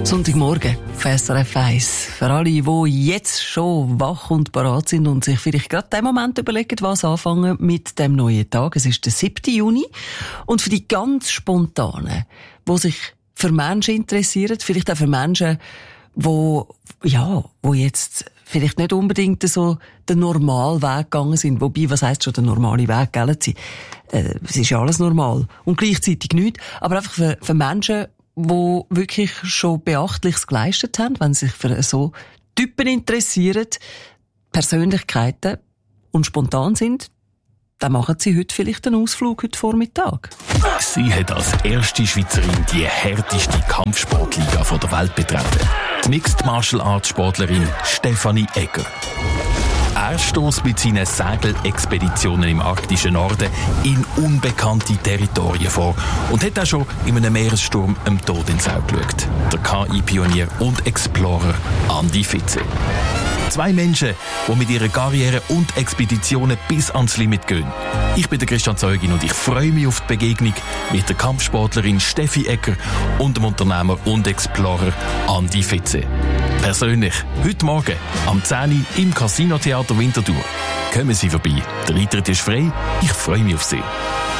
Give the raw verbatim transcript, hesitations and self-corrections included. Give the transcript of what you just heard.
Sonntagmorgen auf S R F eins. Für alle, die jetzt schon wach und parat sind und sich vielleicht gerade den Moment überlegen, was anfangen mit dem neuen Tag. Es ist der siebten Juni. Und für die ganz Spontanen, die sich für Menschen interessieren, vielleicht auch für Menschen, die, ja, die jetzt vielleicht nicht unbedingt so den normalen Weg gegangen sind. Wobei, was heisst schon der normale Weg, gell? Sie, äh, es ist ja alles normal. Und gleichzeitig nicht. Aber einfach für, für Menschen, die wirklich schon Beachtliches geleistet haben, wenn sie sich für so Typen interessieren, Persönlichkeiten und spontan sind, dann machen sie heute vielleicht einen Ausflug heute Vormittag. Sie hat als erste Schweizerin die härteste Kampfsportliga der Welt betreten. Die Mixed Martial Arts Sportlerin Stefanie Egger. Er stösst mit seinen Segelexpeditionen im arktischen Norden in unbekannte Territorien vor und hat auch schon in einem Meeressturm dem Tod ins Auge geschaut. Der K I-Pionier und Explorer Andi Fitze. Zwei Menschen, die mit ihrer Karriere und Expeditionen bis ans Limit gehen. Ich bin der Christian Zeugin und ich freue mich auf die Begegnung mit der Kampfsportlerin Steffi Egger und dem Unternehmer und Explorer Andi Fitze. Persönlich, heute Morgen, am zehn Uhr im Casino Theater Winterthur. Kommen Sie vorbei. Der Eintritt ist frei. Ich freue mich auf Sie.